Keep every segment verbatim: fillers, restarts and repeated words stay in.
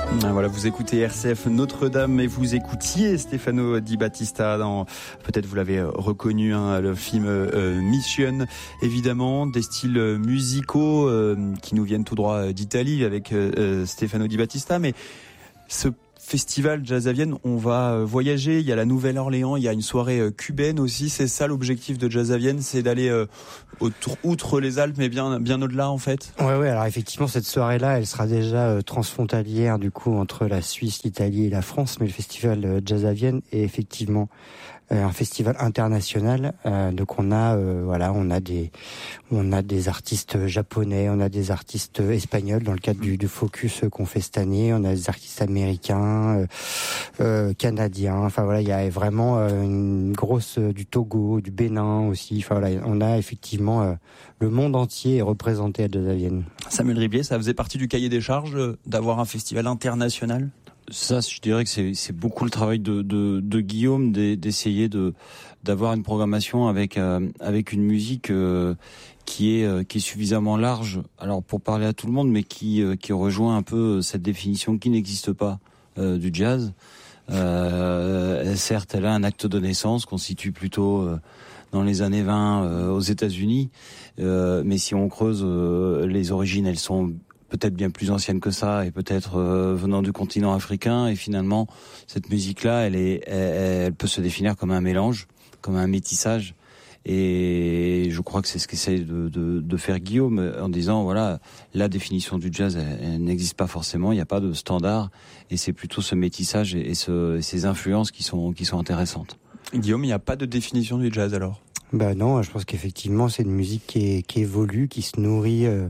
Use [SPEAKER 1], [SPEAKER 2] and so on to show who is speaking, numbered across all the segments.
[SPEAKER 1] Voilà, vous écoutez R C F Notre-Dame et vous écoutiez Stefano Di Battista dans, peut-être vous l'avez reconnu, hein, le film euh, Mission, évidemment, des styles musicaux euh, qui nous viennent tout droit d'Italie avec euh, Stefano Di Battista, mais ce festival Jazz à Vienne, on va voyager, il y a la Nouvelle-Orléans, il y a une soirée cubaine aussi, c'est ça l'objectif de Jazz à Vienne, c'est d'aller euh, autour, outre les Alpes, mais bien, bien au-delà en fait.
[SPEAKER 2] Ouais, ouais, alors effectivement cette soirée-là, elle sera déjà euh, transfrontalière du coup entre la Suisse, l'Italie et la France, mais le festival euh, Jazz à Vienne est effectivement euh, un festival international, euh, donc on a euh, voilà, on a des on a des artistes japonais, on a des artistes espagnols dans le cadre du, du focus qu'on fait cette année, on a des artistes américains, euh, euh, canadiens, enfin voilà, il y a vraiment euh, une grosse euh, du Togo, du Bénin aussi, enfin voilà, on a effectivement euh, le monde entier est représenté à Jazz à Vienne.
[SPEAKER 1] Samuel Riblier, ça faisait partie du cahier des charges euh, d'avoir un festival international?
[SPEAKER 3] Ça, je dirais que c'est, c'est beaucoup le travail de, de, de Guillaume d'essayer de d'avoir une programmation avec euh, avec une musique euh, qui est euh, qui est suffisamment large. Alors pour parler à tout le monde, mais qui euh, qui rejoint un peu cette définition qui n'existe pas euh, du jazz. Euh, certes, elle a un acte de naissance qu'on situe plutôt euh, dans les années vingt euh, aux États-Unis, euh, mais si on creuse euh, les origines, elles sont peut-être bien plus ancienne que ça et peut-être euh, venant du continent africain, et finalement cette musique-là, elle est, elle, elle peut se définir comme un mélange, comme un métissage, et je crois que c'est ce qu'essaie de, de, de faire Guillaume en disant voilà, la définition du jazz, elle, elle n'existe pas forcément, il n'y a pas de standard, et c'est plutôt ce métissage et, et, ce, et ces influences qui sont qui sont intéressantes.
[SPEAKER 1] Guillaume, il n'y a pas de définition du jazz alors?
[SPEAKER 2] Ben non, je pense qu'effectivement c'est une musique qui, est, qui évolue, qui se nourrit euh,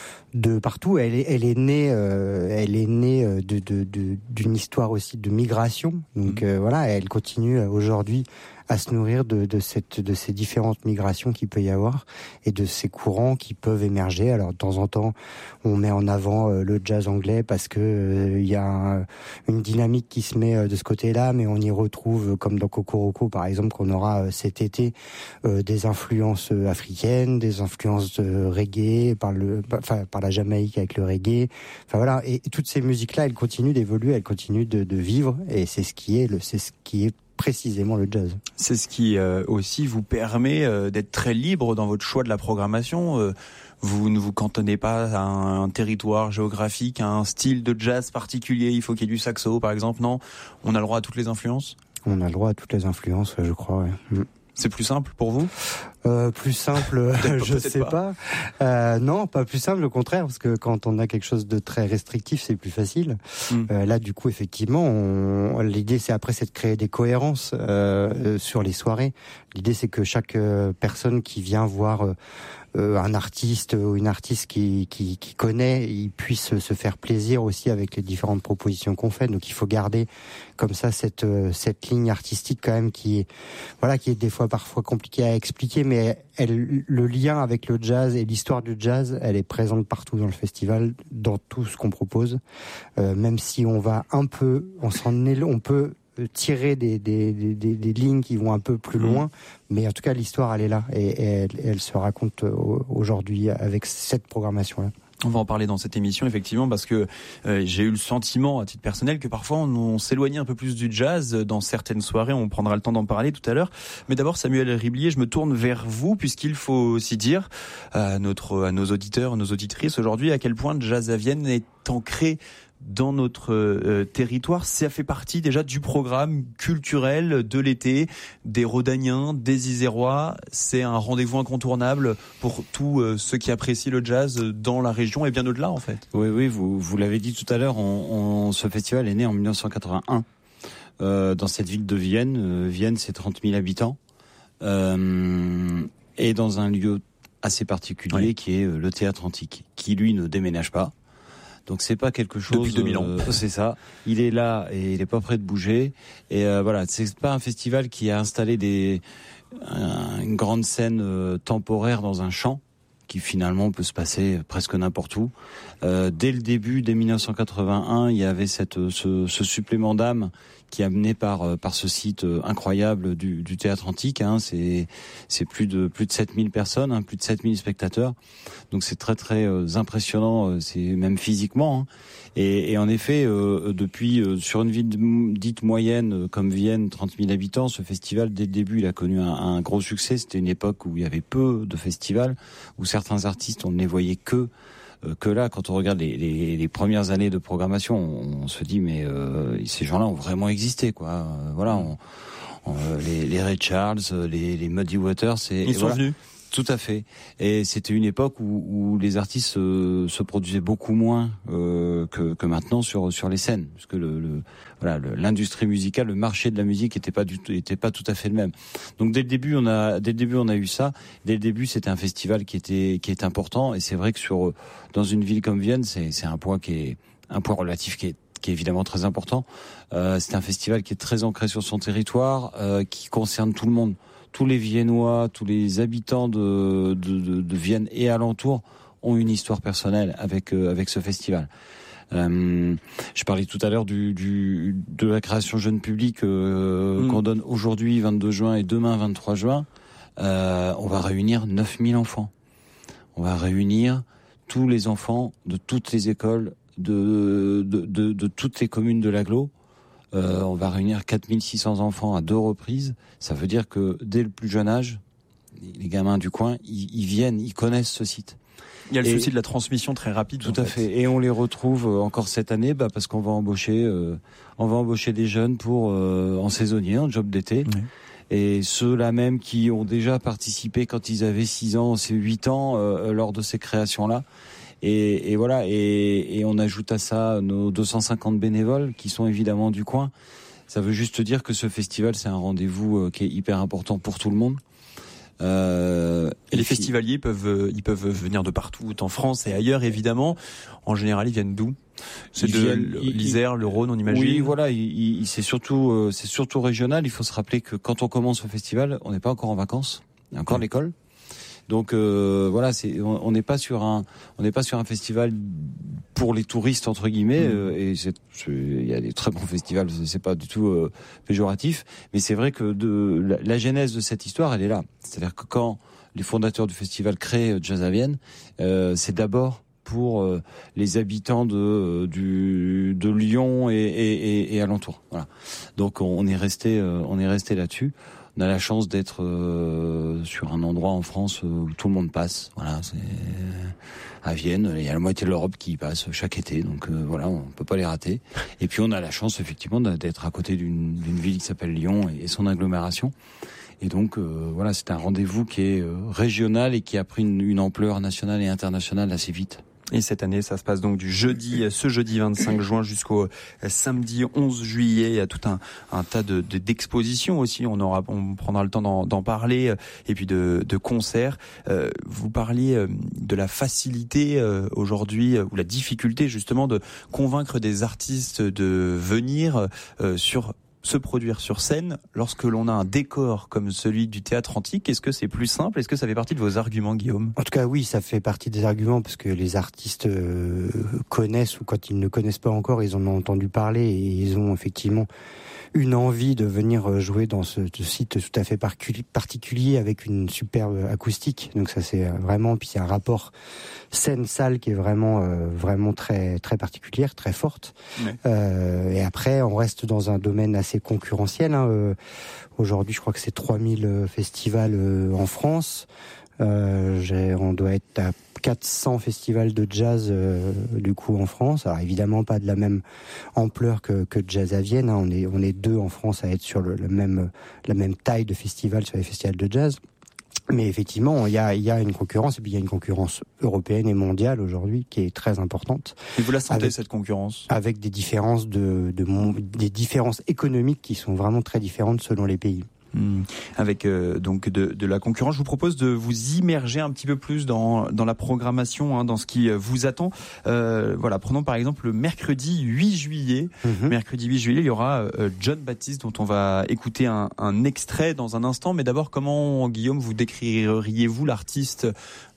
[SPEAKER 2] de partout. Elle est, elle est née, euh, elle est née de, de, de, d'une histoire aussi de migration. Donc mmh. euh, voilà, elle continue aujourd'hui à se nourrir de, de cette, de ces différentes migrations qu'il peut y avoir et de ces courants qui peuvent émerger. Alors de temps en temps, on met en avant euh, le jazz anglais parce que il euh, y a un, une dynamique qui se met euh, de ce côté-là, mais on y retrouve, comme dans Kokoroko par exemple, qu'on aura euh, cet été euh, des influences euh, africaines, des influences euh, reggae par le, enfin par la Jamaïque avec le reggae. Enfin voilà, et, et toutes ces musiques-là, elles continuent d'évoluer, elles continuent de, de vivre, et c'est ce qui est le, c'est ce qui est précisément le jazz.
[SPEAKER 1] C'est ce qui euh, aussi vous permet euh, d'être très libre dans votre choix de la programmation. Euh, vous ne vous cantonnez pas à un, un territoire géographique, à un style de jazz particulier. Il faut qu'il y ait du saxo, par exemple. Non, on a le droit à toutes les influences.
[SPEAKER 2] On a le droit à toutes les influences, je crois. Ouais. Mm.
[SPEAKER 1] C'est plus simple pour vous?
[SPEAKER 2] Euh, plus simple, je sais pas. pas. Euh, non, pas plus simple, au contraire, parce que quand on a quelque chose de très restrictif, c'est plus facile. Mm. Euh, là, du coup, effectivement, on... l'idée, c'est après, c'est de créer des cohérences euh, sur les soirées. L'idée, c'est que chaque euh, personne qui vient voir euh, euh, un artiste ou une artiste qui, qui, qui connaît, il puisse se faire plaisir aussi avec les différentes propositions qu'on fait. Donc, il faut garder comme ça cette euh, cette ligne artistique quand même qui est voilà qui est des fois parfois compliquée à expliquer, mais elle, le lien avec le jazz et l'histoire du jazz, elle est présente partout dans le festival, dans tout ce qu'on propose. Euh, même si on va un peu, on s'en est, on peut tirer des, des, des, des, des lignes qui vont un peu plus loin, mais en tout cas l'histoire elle est là et, et elle, elle se raconte aujourd'hui avec cette programmation-là.
[SPEAKER 1] On va en parler dans cette émission, effectivement, parce que euh, j'ai eu le sentiment, à titre personnel, que parfois on, on s'éloignait un peu plus du jazz dans certaines soirées. On prendra le temps d'en parler tout à l'heure. Mais d'abord, Samuel Riblier, je me tourne vers vous, puisqu'il faut aussi dire à, notre, à nos auditeurs, nos auditrices aujourd'hui, à quel point Jazz à Vienne est ancré dans notre euh, territoire. Ça fait partie déjà du programme culturel de l'été des Rhodaniens, des Isérois. C'est un rendez-vous incontournable pour tous euh, ceux qui apprécient le jazz dans la région et bien au-delà en fait.
[SPEAKER 3] Oui, oui, vous, vous l'avez dit tout à l'heure, on, on, ce festival est né en dix-neuf cent quatre-vingt-un euh, dans cette ville de Vienne. Euh, Vienne, c'est trente mille habitants euh, et dans un lieu assez particulier oui. qui est le Théâtre Antique, qui lui ne déménage pas. Donc c'est pas quelque chose.
[SPEAKER 1] Depuis deux mille ans.
[SPEAKER 3] Euh, c'est ça. Il est là et il est pas prêt de bouger. Et euh, voilà, c'est pas un festival qui a installé des un, une grande scène euh, temporaire dans un champ, qui finalement peut se passer presque n'importe où. Euh, dès le début, dès dix-neuf cent quatre-vingt-un, il y avait cette, ce, ce supplément d'âme qui est amené par par ce site incroyable du, du Théâtre Antique. Hein. C'est c'est plus de plus de sept mille personnes, hein, plus de sept mille spectateurs. Donc c'est très très euh, impressionnant, c'est même physiquement. Hein. Et, et en effet, euh, depuis euh, sur une ville dite moyenne euh, comme Vienne, trente mille habitants, ce festival dès le début il a connu un, un gros succès. C'était une époque où il y avait peu de festivals, où certains artistes on ne les voyait que que là, quand on regarde les, les, les premières années de programmation, on, on se dit mais euh, ces gens-là ont vraiment existé, quoi. Euh, voilà, on, on, les, les Ray Charles, les, les Muddy Waters, et,
[SPEAKER 1] ils
[SPEAKER 3] et
[SPEAKER 1] sont
[SPEAKER 3] voilà.
[SPEAKER 1] venus.
[SPEAKER 3] Tout à fait. Et c'était une époque où, où les artistes se, se produisaient beaucoup moins euh, que, que maintenant sur sur les scènes, parce que le, le voilà le, l'industrie musicale, le marché de la musique était pas du tout était pas tout à fait le même. Donc dès le début on a dès le début on a eu ça. Dès le début c'était un festival qui était qui est important, et c'est vrai que sur dans une ville comme Vienne c'est c'est un point qui est un point relatif qui est qui est évidemment très important. Euh, c'est un festival qui est très ancré sur son territoire, euh, qui concerne tout le monde. Tous les Viennois, tous les habitants de, de, de, de Vienne et alentours ont une histoire personnelle avec euh, avec ce festival. Euh, je parlais tout à l'heure du, du de la création jeune public euh, mmh. qu'on donne aujourd'hui vingt-deux juin et demain vingt-trois juin. Euh, on va réunir neuf mille enfants. On va réunir tous les enfants de toutes les écoles de de de, de toutes les communes de l'agglo. Euh, on va réunir quatre mille six cents enfants à deux reprises. Ça veut dire que dès le plus jeune âge, les gamins du coin, ils, ils viennent, ils connaissent ce site.
[SPEAKER 1] Il y a le
[SPEAKER 3] et,
[SPEAKER 1] souci de la transmission très rapide.
[SPEAKER 3] Tout à fait. fait. Et on les retrouve encore cette année, bah, parce qu'on va embaucher, euh, on va embaucher des jeunes pour euh, en saisonnier, en job d'été. Oui. Et ceux-là même qui ont déjà participé quand ils avaient six ans, huit ans, euh, lors de ces créations-là. Et, et voilà, et, et on ajoute à ça nos deux cent cinquante bénévoles qui sont évidemment du coin. Ça veut juste dire que ce festival, c'est un rendez-vous qui est hyper important pour tout le monde.
[SPEAKER 1] Euh, et les festivaliers peuvent, ils peuvent venir de partout, en France et ailleurs évidemment. En général, ils viennent d'où ? C'est ils de viennent, l'Isère, le Rhône, on imagine.
[SPEAKER 3] Oui, voilà, il, il, c'est surtout, euh, c'est surtout régional. Il faut se rappeler que quand on commence le festival, on n'est pas encore en vacances. Il y a encore mmh. l'école. Donc euh, voilà, c'est, on n'est pas sur un, on n'est pas sur un festival pour les touristes entre guillemets. Mmh. Euh, et c'est, il y a des très bons festivals, c'est pas du tout euh, péjoratif, mais c'est vrai que de la, la genèse de cette histoire, elle est là. C'est-à-dire que quand les fondateurs du festival créent Jazz à Vienne, euh, c'est d'abord pour euh, les habitants de du de Lyon et et, et, et alentours. Voilà. Donc on est resté, euh, on est resté là-dessus. On a la chance d'être euh, sur un endroit en France où tout le monde passe. Voilà, c'est à Vienne, il y a la moitié de l'Europe qui y passe chaque été, donc euh, voilà, on peut pas les rater. Et puis on a la chance effectivement d'être à côté d'une, d'une ville qui s'appelle Lyon et son agglomération. Et donc euh, voilà, c'est un rendez-vous qui est euh, régional et qui a pris une, une ampleur nationale et internationale assez vite.
[SPEAKER 1] Et cette année, ça se passe donc du jeudi, ce jeudi vingt-cinq juin jusqu'au samedi onze juillet. Il y a tout un, un tas de, de, d'expositions aussi. On aura, on prendra le temps d'en, d'en parler. Et puis de, de concerts. Euh, vous parliez de la facilité euh, aujourd'hui, ou la difficulté justement de convaincre des artistes de venir euh, sur se produire sur scène lorsque l'on a un décor comme celui du Théâtre Antique. Est-ce que c'est plus simple ? Est-ce que ça fait partie de vos arguments, Guillaume ?
[SPEAKER 2] En tout cas, oui, ça fait partie des arguments parce que les artistes euh, connaissent, ou quand ils ne connaissent pas encore, ils en ont entendu parler et ils ont effectivement une envie de venir jouer dans ce, ce site tout à fait particulier avec une superbe acoustique. Donc ça, c'est vraiment, puis il y a un rapport scène-salle qui est vraiment euh, vraiment très très particulière, très forte. Ouais. Euh, et après, on reste dans un domaine assez concurrentiel. Hein. Euh, aujourd'hui, je crois que c'est trois mille festivals euh, en France. Euh, j'ai, on doit être à quatre cents festivals de jazz euh, du coup en France. Alors évidemment pas de la même ampleur que, que Jazz à Vienne. Hein. On est on est deux en France à être sur le, le même la même taille de festival sur les festivals de jazz. Mais effectivement, il y a il y a une concurrence et puis il y a une concurrence européenne et mondiale aujourd'hui qui est très importante.
[SPEAKER 1] Et vous la sentez
[SPEAKER 2] avec,
[SPEAKER 1] cette concurrence ?
[SPEAKER 2] Avec des différences de, de des différences économiques qui sont vraiment très différentes selon les pays.
[SPEAKER 1] Mmh. Avec euh, donc de, de la concurrence, je vous propose de vous immerger un petit peu plus dans dans la programmation, hein, dans ce qui vous attend. Euh, voilà, prenons par exemple le mercredi huit juillet. Mmh. Mercredi huit juillet, il y aura euh, John Baptiste dont on va écouter un, un extrait dans un instant. Mais d'abord, comment, Guillaume, vous décririez-vous l'artiste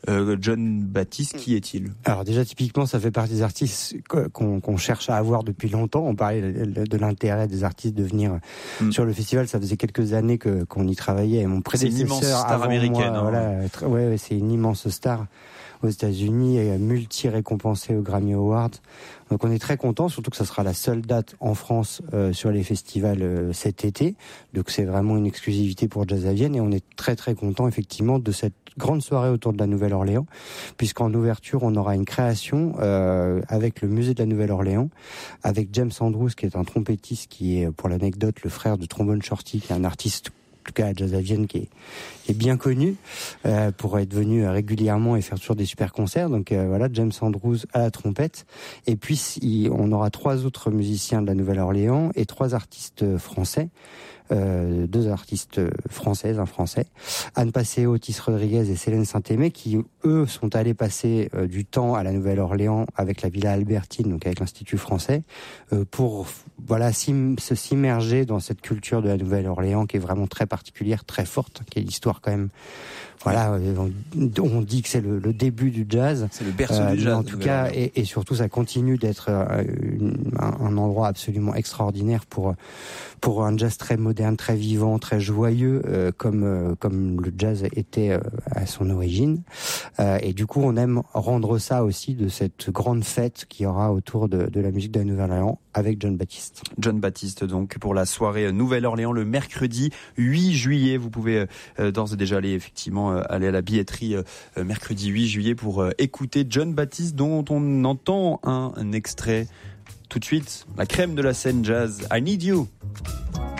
[SPEAKER 1] Euh, John Baptiste, qui est-il ?
[SPEAKER 2] Alors déjà, typiquement, ça fait partie des artistes qu'on, qu'on cherche à avoir depuis longtemps. On parlait de, de l'intérêt des artistes de venir mm. sur le festival. Ça faisait quelques années que, qu'on y travaillait. Et mon prédécesseur,
[SPEAKER 1] c'est une immense star
[SPEAKER 2] avant
[SPEAKER 1] américaine.
[SPEAKER 2] Moi,
[SPEAKER 1] hein.
[SPEAKER 2] voilà, très, ouais, ouais, c'est une immense star aux États-Unis et multi-récompensée aux Grammy Awards. Donc on est très content, surtout que ça sera la seule date en France euh, sur les festivals euh, cet été. Donc c'est vraiment une exclusivité pour Jazz à Vienne et on est très très content effectivement de cette grande soirée autour de la Nouvelle-Orléans, puisqu'en ouverture on aura une création euh, avec le musée de la Nouvelle-Orléans, avec James Andrews qui est un trompettiste qui est pour l'anecdote le frère de Trombone Shorty, qui est un artiste en tout cas à Jazz à Vienne qui est, qui est bien connu euh, pour être venu régulièrement et faire toujours des super concerts. Donc euh, voilà, James Andrews à la trompette. Et puis il, on aura trois autres musiciens de la Nouvelle-Orléans et trois artistes français. Euh, deux artistes françaises, un français, Anne Passeo, Otis Rodriguez et Célène Saint-Aimé, qui eux sont allés passer euh, du temps à la Nouvelle-Orléans avec la Villa Albertine, donc avec l'Institut français, euh, pour voilà s'im- se s'immerger dans cette culture de la Nouvelle-Orléans qui est vraiment très particulière, très forte, qui est l'histoire quand même. Voilà, on, on dit que c'est le, le début du jazz.
[SPEAKER 1] C'est le berceau euh, du jazz.
[SPEAKER 2] En tout cas, et, et surtout, ça continue d'être euh, une, un, un endroit absolument extraordinaire pour pour un jazz très moderne, très vivant, très joyeux, euh, comme euh, comme le jazz était euh, à son origine. Euh, et du coup, on aime rendre ça aussi de cette grande fête qu'il y aura autour de, de la musique de la Nouvelle-Orléans avec John Baptiste.
[SPEAKER 1] John Baptiste, donc, pour la soirée Nouvelle-Orléans le mercredi huit juillet. Vous pouvez euh, d'ores et déjà aller effectivement euh, aller à la billetterie euh, mercredi huit juillet pour euh, écouter John Baptiste, dont on entend un, un extrait tout de suite. La crème de la scène jazz, I Need You.